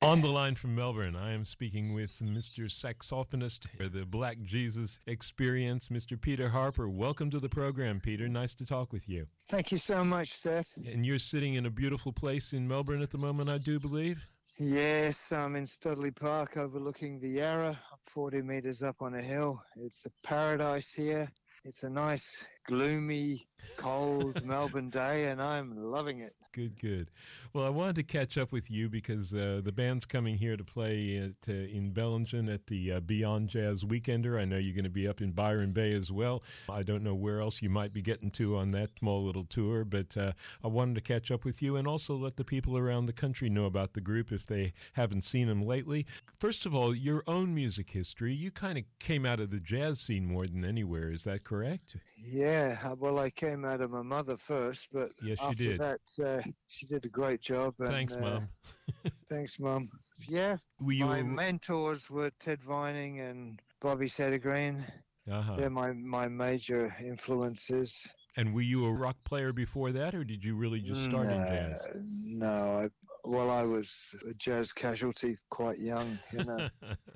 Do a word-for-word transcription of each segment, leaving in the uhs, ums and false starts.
On the line from Melbourne, I am speaking with Mister Saxophonist for the Black Jesus Experience, Mister Peter Harper. Welcome to the program, Peter. Nice to talk with you. Thank you so much, Seth. And you're sitting in a beautiful place in Melbourne at the moment, I do believe? Yes, I'm in Studley Park overlooking the Yarra. I'm forty metres up on a hill. It's a paradise here. It's a nice, gloomy, cold Melbourne day, and I'm loving it. Good, good. Well, I wanted to catch up with you because uh, the band's coming here to play at, uh, in Bellingen at the uh, Beyond Jazz Weekender. I know you're going to be up in Byron Bay as well. I don't know where else you might be getting to on that small little tour, but uh, I wanted to catch up with you and also let the people around the country know about the group if they haven't seen them lately. First of all, your own music history. You kind of came out of the jazz scene more than anywhere. Is that correct? Yeah, well, I came out of my mother first, but yes, after you did. that, uh, she did a great job. And, Thanks, uh, Mom. Thanks, Mum. Yeah, were you my a... mentors were Ted Vining and Bobby Settergreen. Uh-huh. They're my, my major influences. And were you a rock player before that, or did you really just start no, in jazz? No, I, well, I was a jazz casualty quite young, you know.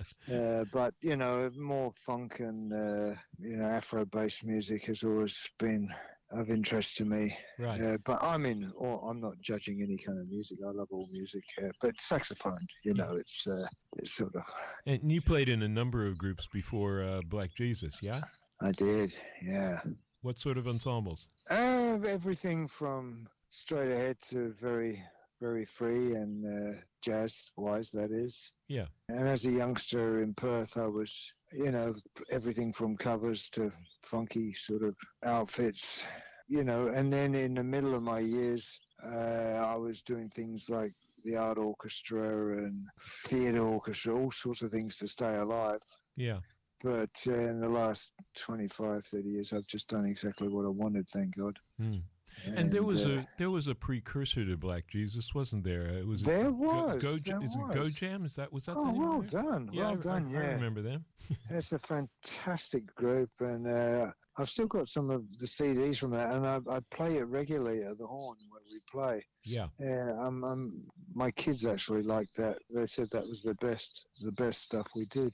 uh, but, you know, more funk and, uh, you know, Afro-based music has always been of interest to me. Right. Uh, but I mean, or, I'm not judging any kind of music. I love all music. Uh, but saxophone, you know, yeah. it's, uh, it's sort of... And you played in a number of groups before uh, Black Jesus, yeah? I did, yeah. What sort of ensembles? Uh, everything from straight ahead to very, very free and uh, jazz-wise, that is. Yeah. And as a youngster in Perth, I was, you know, everything from covers to funky sort of outfits, you know. And then in the middle of my years, uh, I was doing things like the art orchestra and theatre orchestra, all sorts of things to stay alive. Yeah. But uh, in the last twenty-five, thirty years, I've just done exactly what I wanted, thank God. Mm. And, and there was uh, a there was a precursor to Black Jesus, wasn't there? It was there a, was. Go, Go, there is was. it Go Jam? Is that was that? Oh, the name well of done, yeah, well I, done. I, yeah, I remember them. It's a fantastic group, and uh, I've still got some of the C Ds from that, and I, I play it regularly at the Horn where we play. Yeah. Yeah, I'm, I'm, my kids actually like that. They said that was the best, the best stuff we did.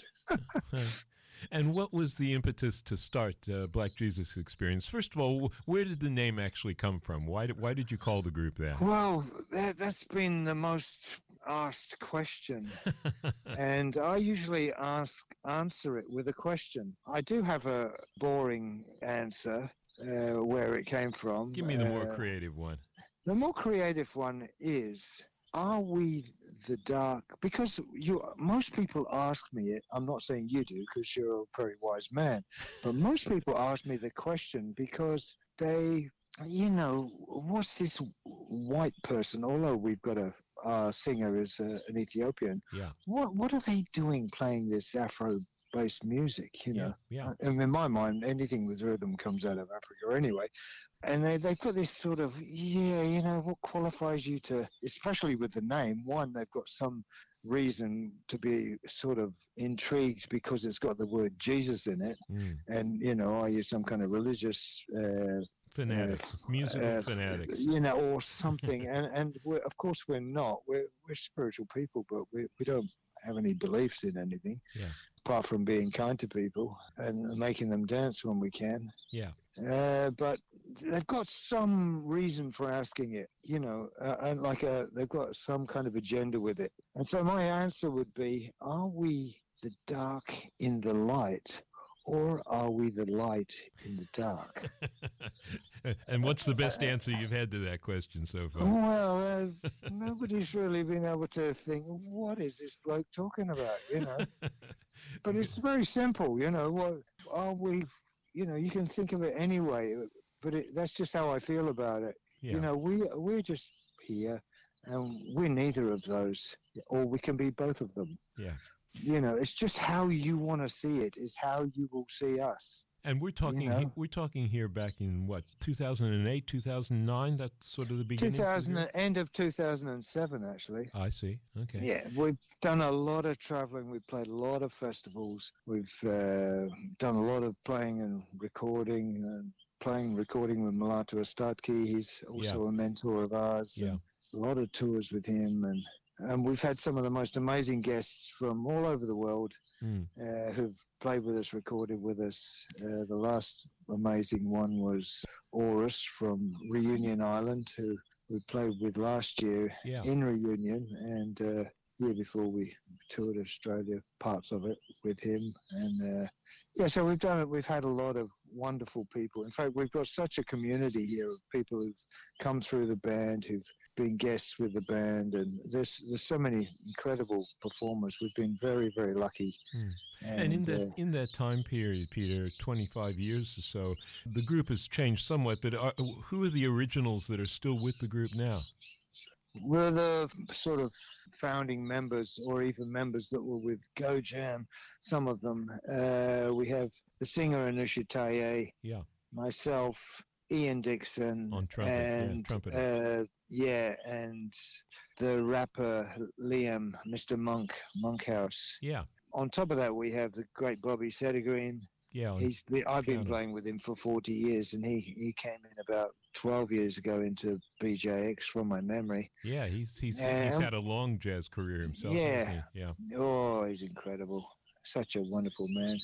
And what was the impetus to start uh, Black Jesus Experience? First of all, where did the name actually come from? Why did, why did you call the group that? Well, that, that's been the most asked question. And I usually ask answer it with a question. I do have a boring answer uh, where it came from. Give me the more uh, creative one. The more creative one is, are we the dark? Because you, most people ask me it. I'm not saying you do, because you're a very wise man. But most people ask me the question because they, you know, what's this white person? Although we've got a uh, singer is uh, an Ethiopian. Yeah. What What are they doing playing this Afro-based music? You know. Yeah. yeah. And in my mind, anything with rhythm comes out of Africa anyway. And they, they've got this sort of, yeah, you know, what qualifies you to, especially with the name, one, they've got some reason to be sort of intrigued because it's got the word Jesus in it. Mm. And, you know, are you some kind of religious... Uh, fanatics, uh, musical uh, fanatics. You know, or something. and and we're, of course we're not. We're, we're spiritual people, but we, we don't have any beliefs in anything. Yeah. Apart from being kind to people and making them dance when we can. Yeah. Uh, but they've got some reason for asking it, you know, uh, and like a, they've got some kind of agenda with it. And so my answer would be, are we the dark in the light, or are we the light in the dark? And what's the best answer you've had to that question so far? Well, uh, nobody's really been able to think, what is this bloke talking about, you know? But it's very simple, you know. What are we? You know, you can think of it anyway, but it, that's just how I feel about it. Yeah. You know, we we're just here, and we're neither of those, or we can be both of them. Yeah. You know, it's just how you want to see it is how you will see us. And we're talking, you know? We're talking here back in what, two thousand eight, two thousand nine. That's sort of the beginning. two thousand, end of two thousand seven, actually. I see. Okay. Yeah, we've done a lot of traveling. We've played a lot of festivals. We've uh, done a lot of playing and recording, and playing, recording with Mulatu Astatke. He's also yeah. a mentor of ours. Yeah. A lot of tours with him, and and we've had some of the most amazing guests from all over the world Mm. uh, who've played with us, recorded with us. Uh, the last amazing one was Aurus from Reunion Island, who we played with last year Yeah. in Reunion, and uh, year before we toured Australia, parts of it with him. And uh, yeah, so we've done it. We've had a lot of wonderful people. In fact, we've got such a community here of people who've come through the band, who've been guests with the band, and there's there's so many incredible performers. We've been very, very lucky. Mm. And, And in that uh, in that time period, Peter, twenty-five years or so, the group has changed somewhat. But are, who are the originals that are still with the group now? we're the sort of founding members, or even members that were with Go Jam. Some of them. Uh, we have the singer Anusha Taye, Yeah, myself, Ian Dixon, on trumpet. and yeah, trumpeter. uh, yeah, and the rapper Liam, Mister Monk, Monkhouse. Yeah, On top of that, we have the great Bobby Settergreen. yeah. on He's been, I've been piano. playing with him for forty years, and he, he came in about twelve years ago into B J X from my memory. Yeah, he's he's he's Um, had a long jazz career himself. yeah. hasn't he? Yeah. Oh, he's incredible. Such a wonderful man.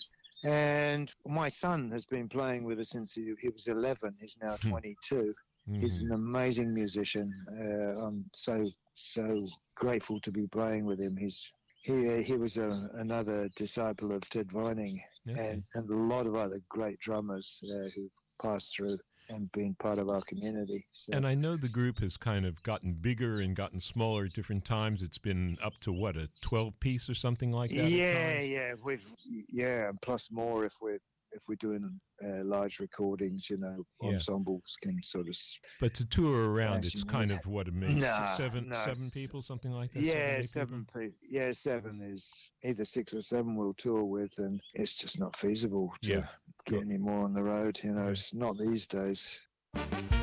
And my son has been playing with us since he, he was eleven. He's now Hmm. twenty-two. He's Mhm. an amazing musician. Uh, I'm so, so grateful to be playing with him. He's he, he was a, another disciple of Ted Vining, Okay. and, and a lot of other great drummers uh, who passed through and been part of our community. So. And I know the group has kind of gotten bigger and gotten smaller at different times. It's been up to what, a twelve piece or something like that? Yeah, at times? yeah, we've yeah, and plus more if we're if we're doing uh, large recordings, you know, Yeah. ensembles can sort of. s- But to tour around, Yes, it's you kind need- of what it makes Nah, seven no, seven s- people, something like that. Yeah, eight seven people? people. Yeah, seven is either six or seven we'll tour with, and it's just not feasible to Yeah. get any more on the road. You know, Yeah. it's not these days.